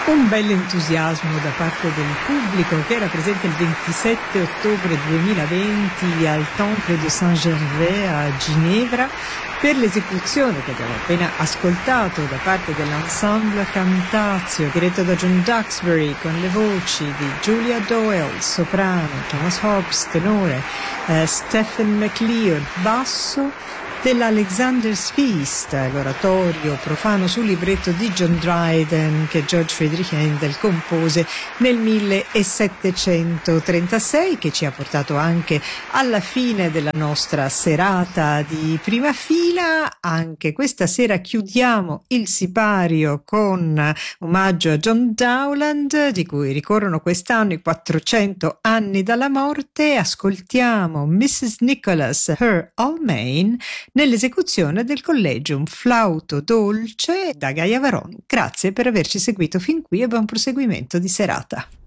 Un bel entusiasmo da parte del pubblico che era presente il 27 ottobre 2020 al Temple de Saint-Gervais a Ginevra per l'esecuzione che abbiamo appena ascoltato da parte dell'ensemble Camtazio diretto da John Duxbury con le voci di Julia Doyle, soprano, Thomas Hobbs, tenore, Stephen McLeod, basso, dell'Alexander's Feast, l'oratorio profano sul libretto di John Dryden che George Friedrich Handel compose nel 1736, che ci ha portato anche alla fine della nostra serata di prima fila. Anche questa sera chiudiamo il sipario con omaggio a John Dowland, di cui ricorrono quest'anno i 400 anni dalla morte. Ascoltiamo Mrs. Nicholas, Her Almain, nell'esecuzione del Collegium Flauto Dolce da Gaia Varon. Grazie per averci seguito fin qui e buon proseguimento di serata.